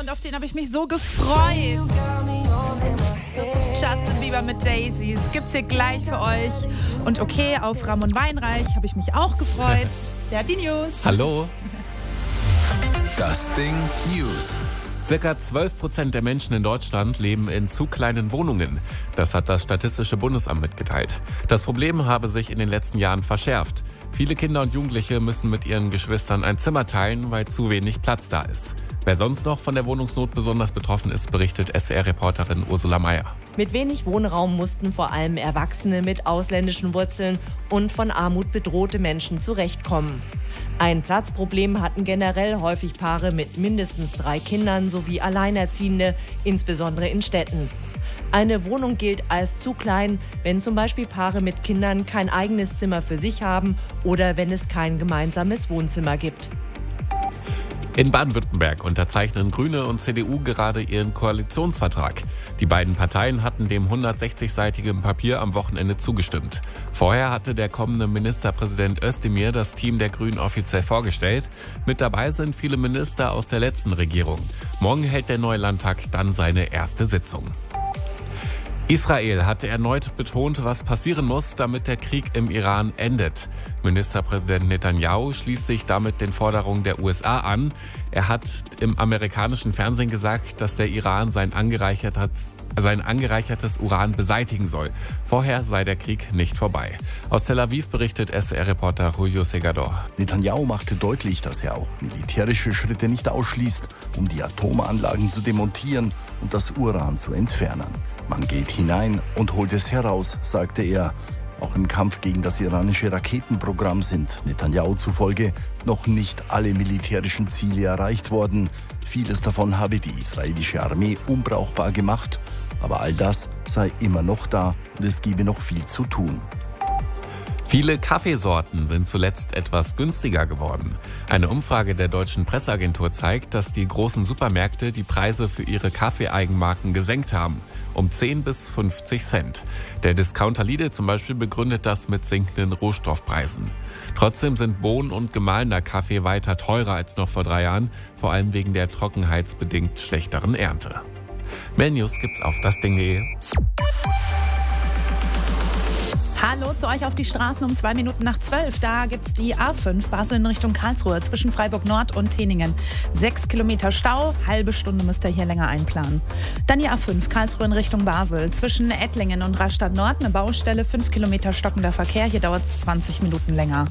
und auf den habe ich mich so gefreut. Das ist Justin Bieber mit Daisy. Es gibt's hier gleich für euch. Und okay, auf Ramon Weinreich habe ich mich auch gefreut. Der hat die News. Hallo. Das Ding News. Circa 12% der Menschen in Deutschland leben in zu kleinen Wohnungen. Das hat das Statistische Bundesamt mitgeteilt. Das Problem habe sich in den letzten Jahren verschärft. Viele Kinder und Jugendliche müssen mit ihren Geschwistern ein Zimmer teilen, weil zu wenig Platz da ist. Wer sonst noch von der Wohnungsnot besonders betroffen ist, berichtet SWR-Reporterin Ursula Mayer. Mit wenig Wohnraum mussten vor allem Erwachsene mit ausländischen Wurzeln und von Armut bedrohte Menschen zurechtkommen. Ein Platzproblem hatten generell häufig Paare mit mindestens 3 Kindern sowie Alleinerziehende, insbesondere in Städten. Eine Wohnung gilt als zu klein, wenn zum Beispiel Paare mit Kindern kein eigenes Zimmer für sich haben oder wenn es kein gemeinsames Wohnzimmer gibt. In Baden-Württemberg unterzeichnen Grüne und CDU gerade ihren Koalitionsvertrag. Die beiden Parteien hatten dem 160-seitigen Papier am Wochenende zugestimmt. Vorher hatte der kommende Ministerpräsident Özdemir das Team der Grünen offiziell vorgestellt. Mit dabei sind viele Minister aus der letzten Regierung. Morgen hält der neue Landtag dann seine erste Sitzung. Israel hatte erneut betont, was passieren muss, damit der Krieg im Iran endet. Ministerpräsident Netanyahu schließt sich damit den Forderungen der USA an. Er hat im amerikanischen Fernsehen gesagt, dass der Iran sein angereichertes Uran beseitigen soll. Vorher sei der Krieg nicht vorbei. Aus Tel Aviv berichtet SWR-Reporter Julio Segador. Netanyahu machte deutlich, dass er auch militärische Schritte nicht ausschließt, um die Atomanlagen zu demontieren und das Uran zu entfernen. Man geht hinein und holt es heraus, sagte er. Auch im Kampf gegen das iranische Raketenprogramm sind Netanyahu zufolge noch nicht alle militärischen Ziele erreicht worden. Vieles davon habe die israelische Armee unbrauchbar gemacht. Aber all das sei immer noch da und es gebe noch viel zu tun. Viele Kaffeesorten sind zuletzt etwas günstiger geworden. Eine Umfrage der Deutschen Presseagentur zeigt, dass die großen Supermärkte die Preise für ihre Kaffeeeigenmarken gesenkt haben. Um 10 bis 50 Cent. Der Discounter Lidl zum Beispiel begründet das mit sinkenden Rohstoffpreisen. Trotzdem sind Bohnen und gemahlener Kaffee weiter teurer als noch vor 3 Jahren, vor allem wegen der trockenheitsbedingt schlechteren Ernte. Mehr News gibt's auf dasding.de. Hallo zu euch auf die Straßen um 2 Minuten nach 12. Da gibt's die A5 Basel in Richtung Karlsruhe zwischen Freiburg Nord und Teningen. 6 Kilometer Stau, halbe Stunde müsst ihr hier länger einplanen. Dann die A5 Karlsruhe in Richtung Basel zwischen Ettlingen und Rastatt Nord eine Baustelle, 5 Kilometer stockender Verkehr. Hier dauert es 20 Minuten länger.